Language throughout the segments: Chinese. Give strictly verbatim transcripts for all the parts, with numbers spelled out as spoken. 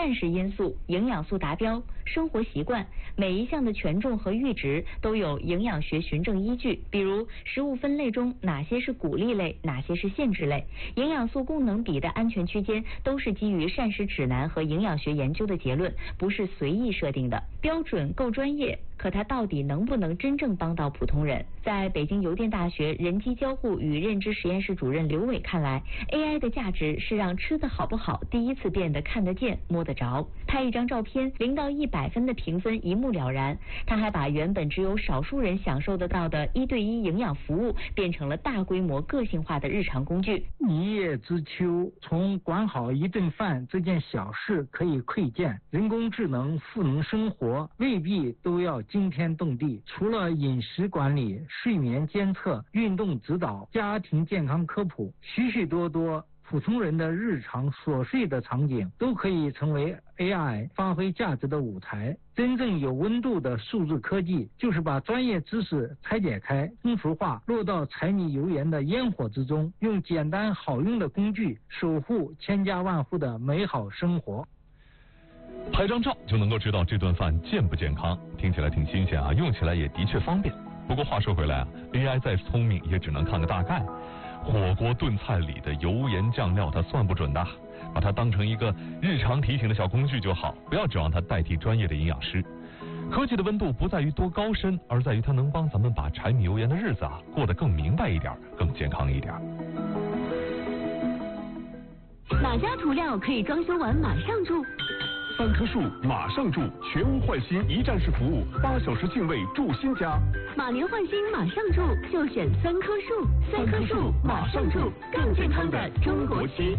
膳食因素、营养素达标、生活习惯，每一项的权重和阈值都有营养学循证依据。比如食物分类中哪些是鼓励类，哪些是限制类，营养素功能比的安全区间都是基于膳食指南和营养学研究的结论，不是随意设定的。标准够专业，可它到底能不能真正帮到普通人？在北京邮电大学人机交互与认知实验室主任刘伟看来， A I 的价值是让吃的好不好第一次变得看得见摸得着。拍一张照片，零到一百分的评分一目了然。他还把原本只有少数人享受得到的一对一营养服务变成了大规模个性化的日常工具。 一叶知秋，从管好一顿饭这件小事可以窥见，人工智能赋能生活未必都要惊天动地。除了饮食管理、睡眠监测、运动指导、家庭健康科普，许许多多普通人的日常琐碎的场景都可以成为 A I 发挥价值的舞台。真正有温度的数字科技，就是把专业知识拆解开、通俗化，落到柴米油盐的烟火之中，用简单好用的工具守护千家万户的美好生活。 拍张照就能够知道这顿饭健不健康，听起来挺新鲜啊，用起来也的确方便。不过话说回来啊 ，A I 再聪明也只能看个大概。火锅炖菜里的油盐酱料它算不准的，把它当成一个日常提醒的小工具就好，不要指望它代替专业的营养师。科技的温度不在于多高深，而在于它能帮咱们把柴米油盐的日子啊过得更明白一点，更健康一点。 哪家涂料可以装修完马上住？ 三棵树马上住，全屋换新一站式服务，八小时净位住新家。 马年换新马上住，就选三棵树。三棵树马上住，更健康的中国区。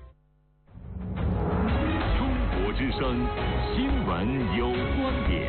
中国之声，新闻有观点。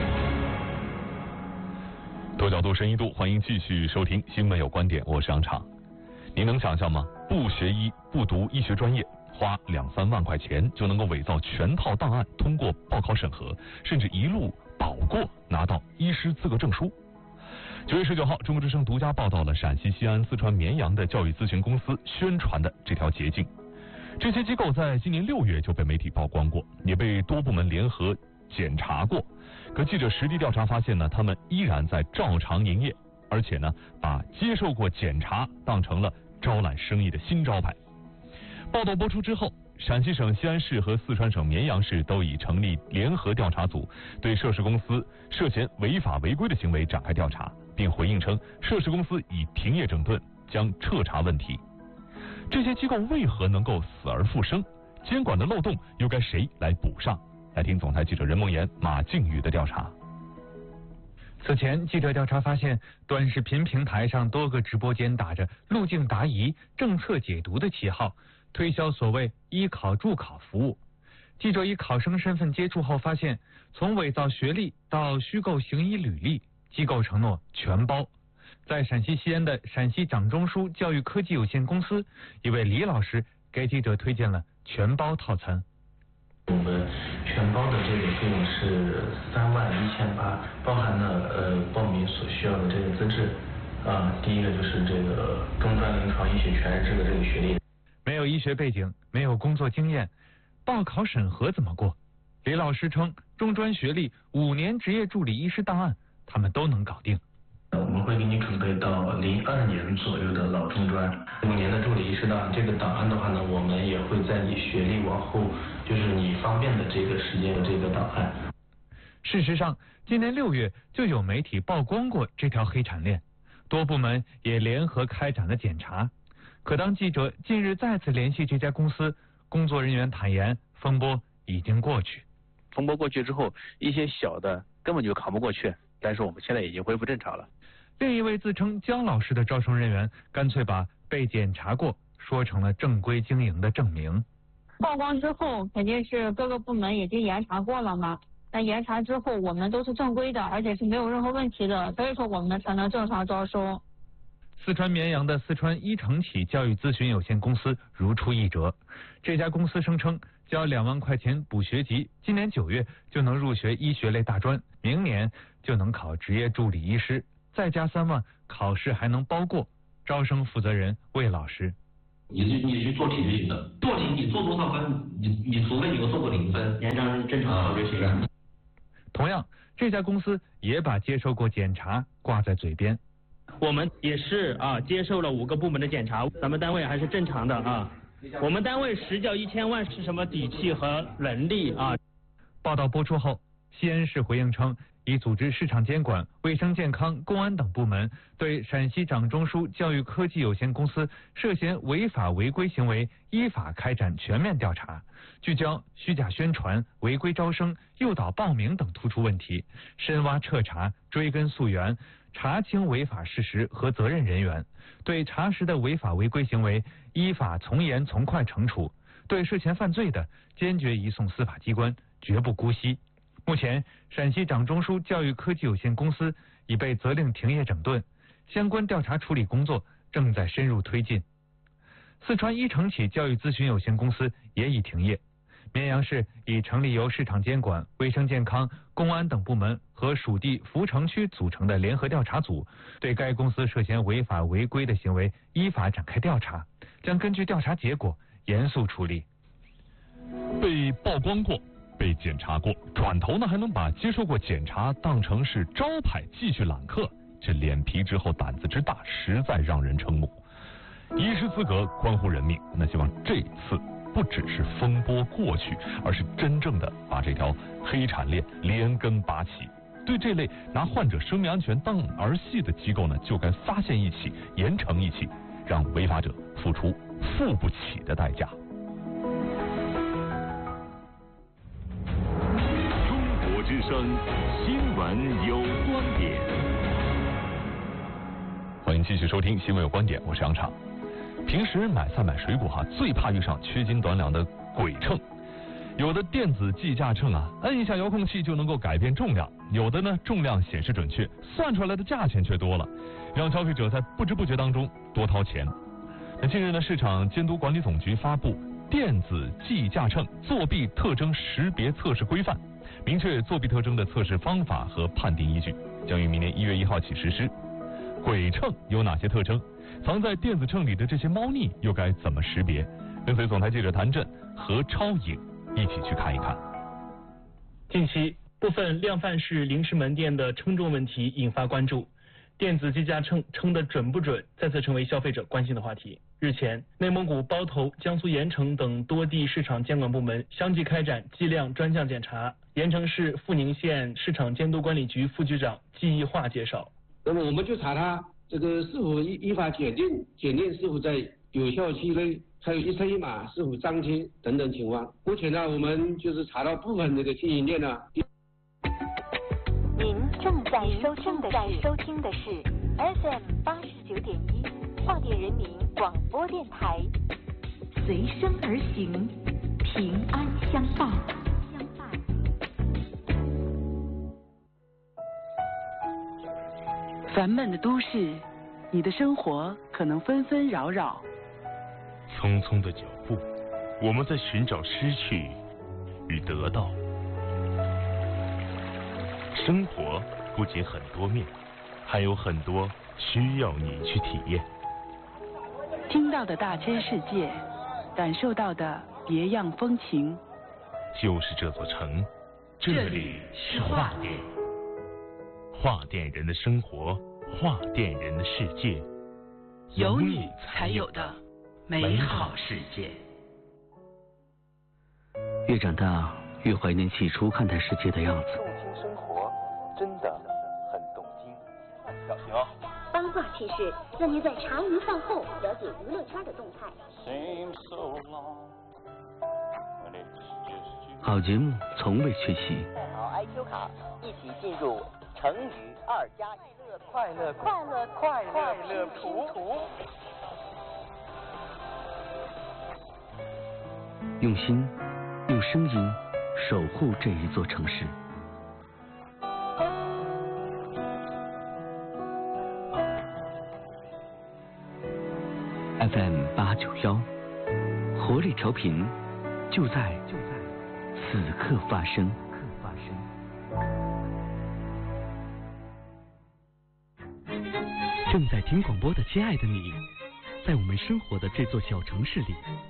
多角度、深一度，欢迎继续收听《新闻有观点》，我是杨畅。您能想象吗？不学医、不读医学专业，花两三万块钱就能够伪造全套档案，通过报考审核，甚至一路保过，拿到医师资格证书。九月十九号，中国之声独家报道了陕西西安、四川绵阳的教育咨询公司宣传的这条捷径。这些机构在今年六月就被媒体曝光过，也被多部门联合检查过。可记者实地调查发现呢，他们依然在照常营业，而且呢，把接受过检查当成了招揽生意的新招牌。报道播出之后，陕西省西安市和四川省绵阳市都已成立联合调查组，对涉事公司涉嫌违法违规的行为展开调查，并回应称，涉事公司已停业整顿，将彻查问题。这些机构为何能够死而复生？监管的漏洞又该谁来补上？来听总台记者任梦妍、马静宇的调查。 此前，记者调查发现，短视频平台上多个直播间打着路径答疑、政策解读的旗号，推销所谓医考助考服务。记者以考生身份接触后发现，从伪造学历到虚构行医履历，机构承诺全包。在陕西西安的陕西掌中枢教育科技有限公司，一位李老师给记者推荐了全包套餐。 我们全包的这个费用是三万一千八，包含了呃报名所需要的这个资质，啊、呃，第一个就是这个中专临床医学全日制的这个学历。 没有医学背景，没有工作经验，报考审核怎么过？李老师称，中专学历、五年执业助理医师档案，他们都能搞定。 我们会给你准备到零二年左右的老中专，五年的助理医师档案。这个档案的话呢，我们也会在你学历往后，就是你方便的这个时间的这个档案。 事实上，今年六月就有媒体曝光过这条黑产链，多部门也联合开展了检查。可当记者近日再次联系这家公司，工作人员坦言，风波已经过去。 风波过去之后，一些小的根本就扛不过去，但是我们现在已经恢复正常了。 另一位自称姜老师的招生人员，干脆把被检查过说成了正规经营的证明。 曝光之后，肯定是各个部门已经严查过了嘛。那严查之后，我们都是正规的，而且是没有任何问题的，所以说我们才能正常招收。 四川绵阳的四川一城启教育咨询有限公司如出一辙，这家公司声称，交两万块钱补学籍，今年九月就能入学医学类大专，明年就能考执业助理医师。再加三万，考试还能包过。招生负责人魏老师， 你去你去做题就行了，做题你做多少分，你你除非你有做过零分，严查正常合约协议。 同样，这家公司也把接受过检查挂在嘴边。 我们也是啊，接受了五个部门的检查，咱们单位还是正常的啊。我们单位实缴一千万是什么底气和能力啊？ 报道播出后，西安市回应称，已组织市场监管、卫生健康、公安等部门对陕西掌中枢教育科技有限公司涉嫌违法违规行为依法开展全面调查，聚焦虚假宣传、违规招生、诱导报名等突出问题，深挖彻查、追根溯源，查清违法事实和责任人员，对查实的违法违规行为依法从严从快惩处，对涉嫌犯罪的坚决移送司法机关，绝不姑息。目前，陕西掌中枢教育科技有限公司已被责令停业整顿，相关调查处理工作正在深入推进。四川一城企教育咨询有限公司也已停业。绵阳市已成立由市场监管、卫生健康、公安等部门和属地扶城区组成的联合调查组，对该公司涉嫌违法违规的行为依法展开调查，将根据调查结果严肃处理。 被曝光过，被检查过，转头呢还能把接受过检查当成是招牌继续揽客，这脸皮之厚胆子之大，实在让人瞠目。医师资格关乎人命，那希望这次不只是风波过去，而是真正的把这条黑产链连根拔起。对这类拿患者生命安全当儿戏的机构呢，就该发现一起，严惩一起，让违法者付出付不起的代价。 中国之声新闻有观点， 欢迎继续收听新闻有观点，我是杨畅。平时买菜买水果哈，最怕遇上缺斤短两的鬼秤。有的电子计价秤啊，摁一下遥控器就能够改变重量；有的呢，重量显示准确，算出来的价钱却多了，让消费者在不知不觉当中多掏钱。那近日呢，市场监督管理总局发布《电子计价秤作弊特征识别测试规范》，明确作弊特征的测试方法和判定依据，将于明年一月一号起实施。鬼秤有哪些特征？藏在电子秤里的这些猫腻又该怎么识别？跟随总台记者谭震和超颖一起去看一看。 近期，部分量贩式零食门店的称重问题引发关注，电子计价秤称的准不准再次成为消费者关心的话题。日前，内蒙古包头、江苏盐城等多地市场监管部门相继开展计量专项检查。盐城市阜宁县市场监督管理局副局长季义化介绍， 那么我们就查他这个是否依依法检定，检定是否在有效期内，还有一车一码是否张贴等等情况。目前呢，我们就是查到部分这个经营店呢。 您正在收听的是收听的是 F M 八十九点一华电人民广播电台，随声而行，平安相伴。 烦闷的都市，你的生活可能纷纷扰扰。 匆匆的脚步，我们在寻找失去与得到。生活不仅很多面，还有很多需要你去体验。 听到的大千世界，感受到的别样风情。 就是这座城，这里是华电。华电人的生活，华电人的世界， 有你才有的美好世界。 越长大，越怀念起初看待世界的样子。 动听生活，真的很动听。小心哦！ 八卦趣事，让您在茶余饭后了解娱乐圈的动态。 好节目从未缺席。 带好 I Q 卡，一起进入成语二加一乐快乐快乐快乐快乐图图。 用心，用声音守护这一座城市。F M 八九幺，活力调频，就在就在此刻发生。正在听广播的亲爱的你，在我们生活的这座小城市里，